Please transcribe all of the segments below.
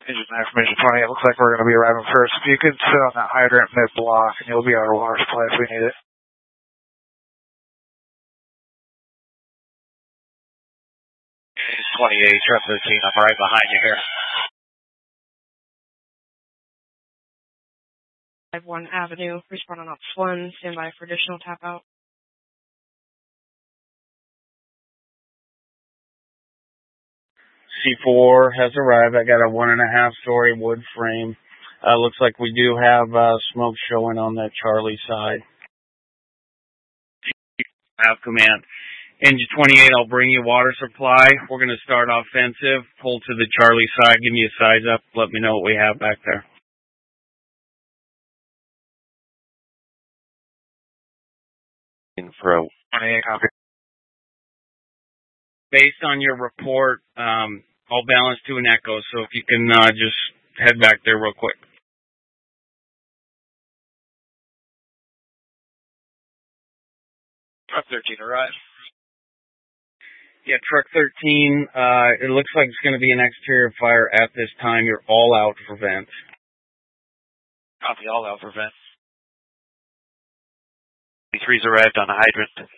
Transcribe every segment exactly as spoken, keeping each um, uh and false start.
Engine nine Formation twenty, it looks like we're going to be arriving first. If you could sit on that hydrant mid-block, and you'll be our water supply if we need it. twenty-eight, truck thirteen, I'm right behind you here. five one Avenue, respond on ops one, stand by for additional tap out. C four has arrived. I got a one and a half story wood frame. Uh, looks like we do have uh, smoke showing on that Charlie side. Have command. Engine twenty-eight, I'll bring you water supply. We're going to start offensive. Pull to the Charlie side. Give me a size up. Let me know what we have back there. For a twenty-eight, copy. Based on your report, um, I'll balance to an echo, so if you can uh, just head back there real quick. Truck thirteen arrived. Yeah, truck thirteen, uh, it looks like it's going to be an exterior fire at this time. You're all out for vents. Copy, all out for vents. twenty-three's arrived on the hydrant.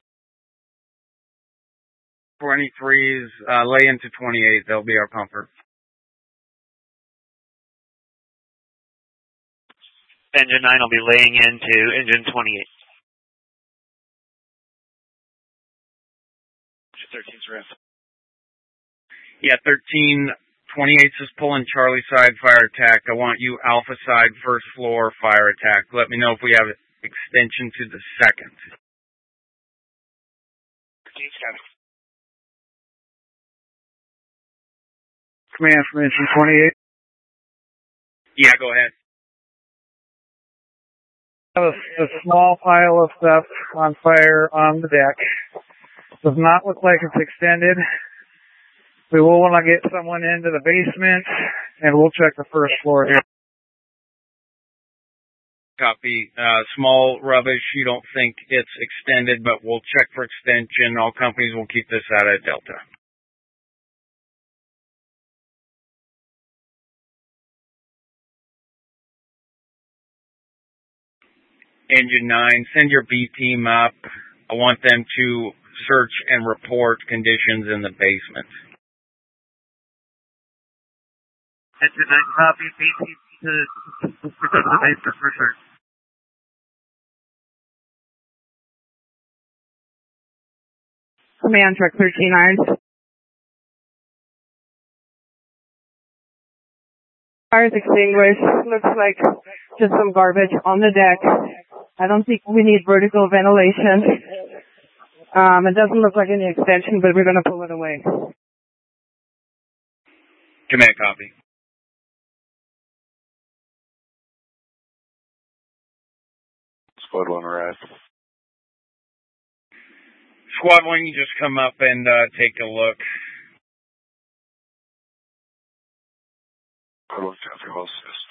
twenty-threes, uh, lay into twenty-eight. They'll be our pumper. Engine nine will be laying into engine twenty-eight. thirteen's riff. Yeah, thirteen, twenty-eight's is pulling Charlie side fire attack. I want you Alpha side first floor fire attack. Let me know if we have extension to the second. thirteen's coming. Command from engine twenty-eight. Yeah, go ahead. A, a small pile of stuff on fire on the deck. Does not look like it's extended. We will want to get someone into the basement, and we'll check the first floor here. Copy. Uh, small rubbish. You don't think it's extended, but we'll check for extension. All companies will keep this out of Delta. Engine nine, send your B team up. I want them to search and report conditions in the basement. Engine nine, copy. B team to the basement for sure. Command, truck thirteen irons. Fire's extinguished. Looks like just some garbage on the deck. I don't think we need vertical ventilation. Um, it doesn't look like any extension, but we're going to pull it away. Command, copy. Squad one arrived. Squad one, you just come up and uh, take a look. Squad one, copy, all assist.